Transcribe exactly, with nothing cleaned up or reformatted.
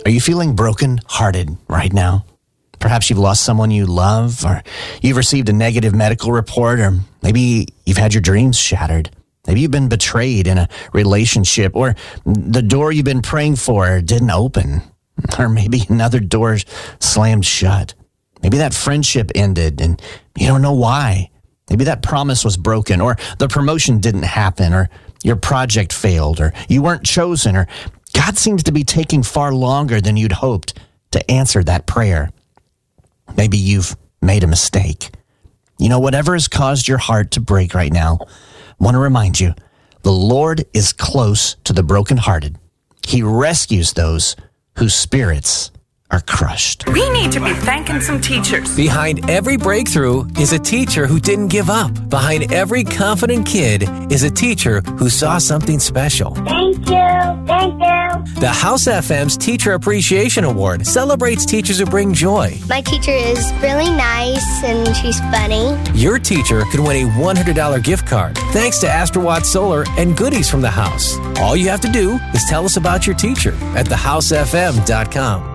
Are you feeling brokenhearted right now? Perhaps you've lost someone you love, or you've received a negative medical report, or maybe you've had your dreams shattered. Maybe you've been betrayed in a relationship, or the door you've been praying for didn't open, or maybe another door slammed shut. Maybe that friendship ended and you don't know why. Maybe that promise was broken, or the promotion didn't happen, or your project failed, or you weren't chosen, or God seems to be taking far longer than you'd hoped to answer that prayer. Maybe you've made a mistake. You know, whatever has caused your heart to break right now, I want to remind you, the Lord is close to the brokenhearted. He rescues those whose spirits are crushed. We need to be thanking some teachers. Behind every breakthrough is a teacher who didn't give up. Behind every confident kid is a teacher who saw something special. Thank you. Thank you. The House F M's Teacher Appreciation Award celebrates teachers who bring joy. My teacher is really nice and she's funny. Your teacher could win a one hundred dollars gift card thanks to Astrowatt Solar and goodies from the house. All you have to do is tell us about your teacher at the house f m dot com.